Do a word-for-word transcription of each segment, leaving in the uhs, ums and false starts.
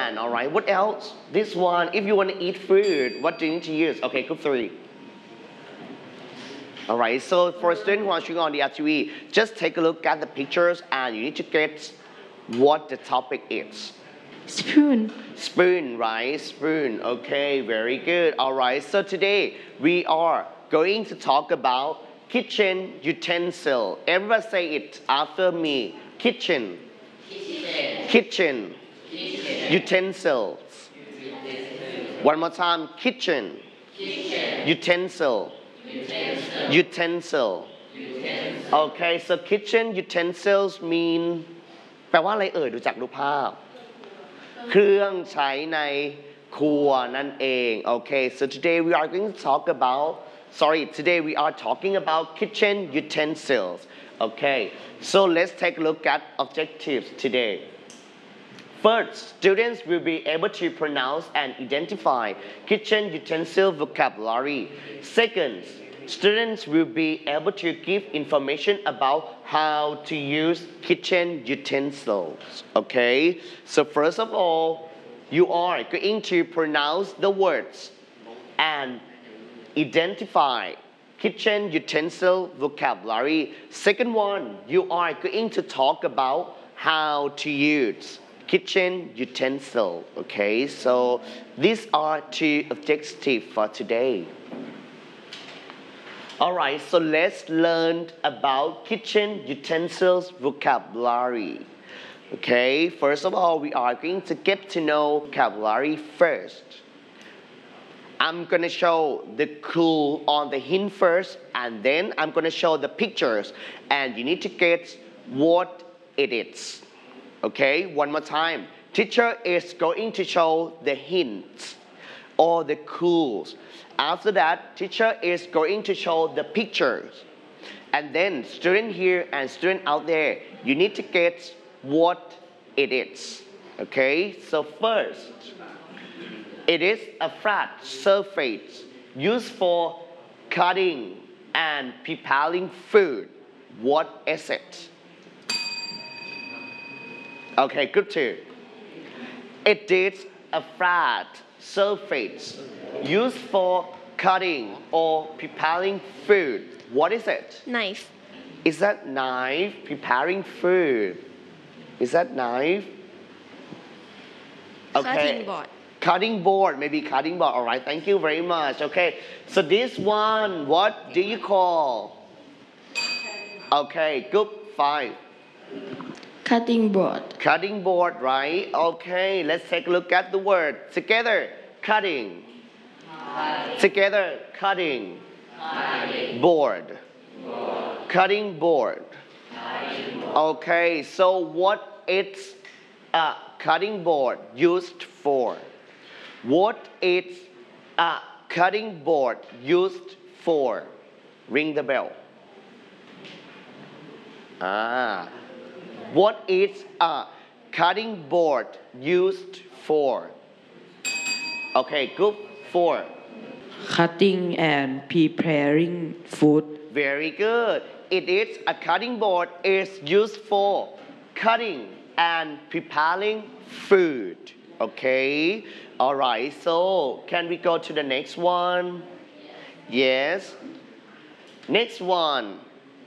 pan. All right. What else? This one. If you want to eat food, what do you need to use? Okay, group three. All right. So for students who are watching on the R T V, just take a look at the pictures and you need to get what the topic is. Spoon. Spoon, right? Spoon. Okay, very good. All right. So today we are going to talk about kitchen utensil. Everybody say it after me. Kitchen. Kitchen. Kitchen. Kitchen. Utensils. One more time. Kitchen. Kitchen. Utensil. Utensil. Utensil. Utensil. Okay, so kitchen utensils mean แปลว่าอะไรเอ่ยดูจากรูปภาพ เครื่องใช้ในครัวนั่นเอง Okay, so today we are going to talk about sorry today we are talking about kitchen utensils. Okay, so let's take a look at objectives today. First, students will be able to pronounce and identify kitchen utensil vocabulary. Second, students will be able to give information about how to use kitchen utensils. Okay, so first of all, you are going to pronounce the words and identify kitchen utensil vocabulary. Second one, you are going to talk about how to use kitchen utensil. Okay, so these are two objectives for today. Alright, so let's learn about kitchen utensils vocabulary. Okay, first of all, we are going to get to know vocabulary first. I'm going to show the clue on the hint first, and then I'm going to show the pictures, and you need to get what it is. Okay, one more time. Teacher is going to show the hints or the clues. After that, teacher is going to show the pictures. And then student here and student out there, you need to get what it is. Okay, so first, it is a flat surface used for cutting and preparing food. What is it? Okay, group two. It is a flat surface used for cutting or preparing food. What is it? Knife. Is that knife preparing food? Is that knife? Cutting board. Cutting board, maybe cutting board. All right, thank you very much. Okay, so this one, what do you call? Okay, group five. Cutting board. Cutting board, right? Okay, let's take a look at the word. Together, cutting. Cutting. Together, cutting. Cutting. Board. Board. Cutting board. Cutting board. Okay, so what is a cutting board used for? What is a cutting board used for? Ring the bell. Ah. What is a cutting board used for? Okay, group four. Cutting and preparing food. Very good. It is a cutting board is used for cutting and preparing food. Okay. All right. So can we go to the next one? Yes. Next one.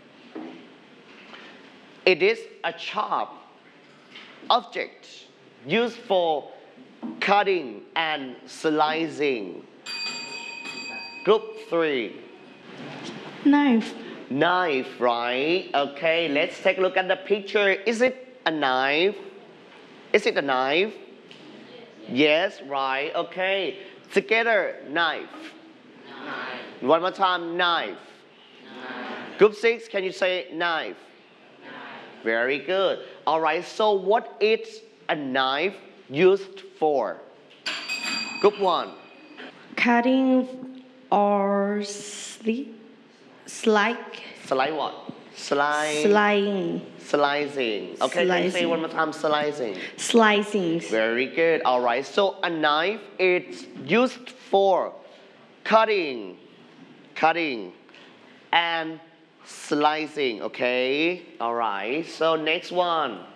It is a sharp object used for cutting and slicing. Group three. Knife. Knife, right? Okay, let's take a look at the picture. Is it a knife? Is it a knife? Yes, right. Okay. Together, knife. Knife. One more time, knife. Knife. Group six, can you say knife? Knife. Very good. All right, so what is a knife used for? Group one. Cutting or sli- slide. Slide what? Slide. Slicing. Slicing. Okay, can you say Slicing. one more time, slicing? Slicing. Very good. All right. So a knife is used for cutting, cutting, and slicing. Okay. All right. So next one.